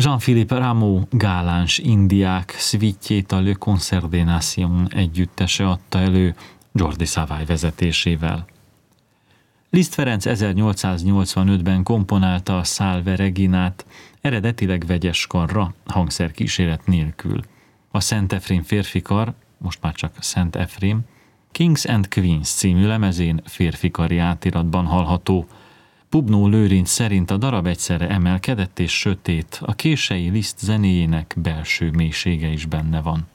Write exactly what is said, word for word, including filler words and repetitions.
Jean-Philippe Rameau gáláns indiák szvítjét a Le Concert des Nations együttese adta elő Jordi Savall vezetésével. Liszt Ferenc ezernyolcszáznyolcvanötben komponálta a Salve Reginát, eredetileg vegyes karra, hangszerkíséret nélkül. A Szent Efrém férfikar, most már csak Szent Efrém, Kings and Queens című lemezén férfikari átiratban hallható. Pubnó Lőrinc szerint a darab egyszerre emelkedett és sötét, a kései Liszt zenéjének belső mélysége is benne van.